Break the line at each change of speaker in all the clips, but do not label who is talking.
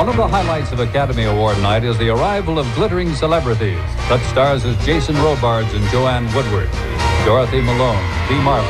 One of the highlights of Academy Award night is the arrival of glittering celebrities. Such stars as Jason Robards and Joanne Woodward, Dorothy Malone, Dee Martin.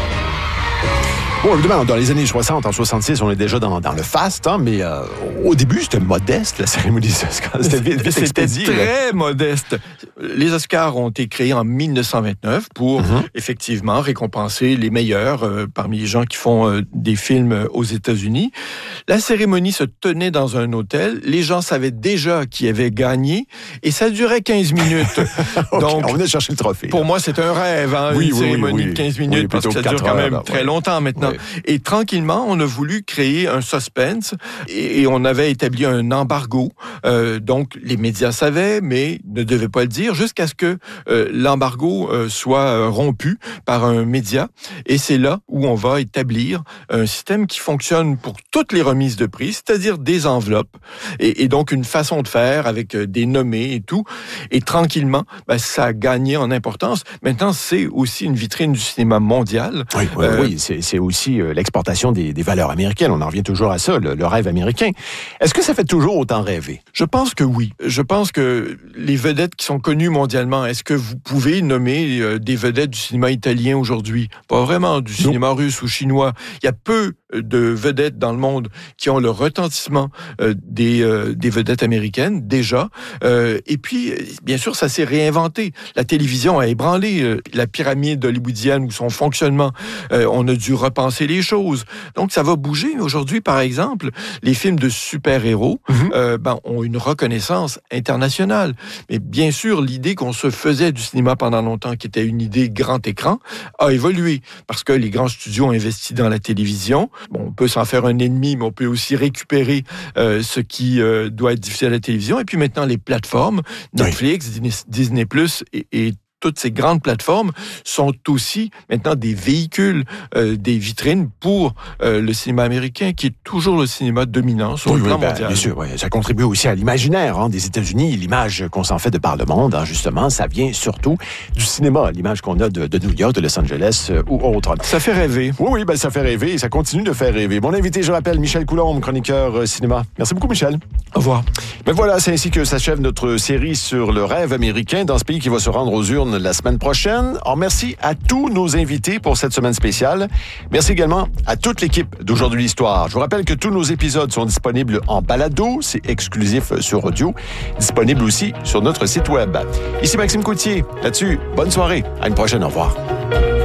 Bon, évidemment, dans les années 60, en 66, on est déjà dans le faste, hein, mais au début, c'était modeste, la cérémonie des Oscars. C'était vite expédié.
C'était très modeste. Les Oscars ont été créés en 1929 pour, effectivement, récompenser les meilleurs parmi les gens qui font des films aux États-Unis. La cérémonie se tenait dans un hôtel. Les gens savaient déjà qui avait gagné et ça durait 15 minutes.
Okay,
Donc,
on venait chercher le trophée.
Pour moi, c'est un rêve, hein, une cérémonie de 15 minutes, parce que ça dure quand même très longtemps maintenant. Oui. Et tranquillement, on a voulu créer un suspense et on avait établi un embargo. Donc, les médias savaient, mais ne devaient pas le dire jusqu'à ce que l'embargo soit rompu par un média. Et c'est là où on va établir un système qui fonctionne pour toutes les remises de prix, c'est-à-dire des enveloppes et donc une façon de faire avec des nommés et tout. Et tranquillement, ça a gagné en importance. Maintenant, c'est aussi une vitrine du cinéma mondial.
Oui, c'est aussi l'exportation des valeurs américaines. On en revient toujours à ça, le rêve américain. Est-ce que ça fait toujours autant rêver?
Je pense que oui. Je pense que les vedettes qui sont connues mondialement, est-ce que vous pouvez nommer des vedettes du cinéma italien aujourd'hui? Pas vraiment, du cinéma russe ou chinois. Il y a peu de vedettes dans le monde qui ont le retentissement des vedettes américaines, déjà. Et puis, bien sûr, ça s'est réinventé. La télévision a ébranlé la pyramide hollywoodienne ou son fonctionnement. On a dû repenser les choses. Donc, ça va bouger. Aujourd'hui, par exemple, les films de super-héros ont une reconnaissance internationale. Mais bien sûr, l'idée qu'on se faisait du cinéma pendant longtemps, qui était une idée grand écran, a évolué. Parce que les grands studios ont investi dans la télévision. Bon, on peut s'en faire un ennemi, mais on peut aussi récupérer ce qui doit être diffusé à la télévision. Et puis maintenant, les plateformes, Netflix, Disney+, et toutes ces grandes plateformes sont aussi maintenant des véhicules, des vitrines pour le cinéma américain, qui est toujours le cinéma dominant sur le plan mondial.
Bien sûr, ça contribue aussi à l'imaginaire des États-Unis. L'image qu'on s'en fait de par le monde, justement, ça vient surtout du cinéma. L'image qu'on a de New York, de Los Angeles ou autre.
Ça fait rêver.
Oui, ça fait rêver et ça continue de faire rêver. Mon invité, je rappelle, Michel Coulombe, chroniqueur cinéma. Merci beaucoup, Michel.
Au revoir.
Mais voilà, c'est ainsi que s'achève notre série sur le rêve américain dans ce pays qui va se rendre aux urnes la semaine prochaine. Alors, merci à tous nos invités pour cette semaine spéciale. Merci également à toute l'équipe d'Aujourd'hui l'Histoire. Je vous rappelle que tous nos épisodes sont disponibles en balado, c'est exclusif sur audio, disponible aussi sur notre site web. Ici Maxime Coutier. Là-dessus, bonne soirée. À une prochaine. Au revoir.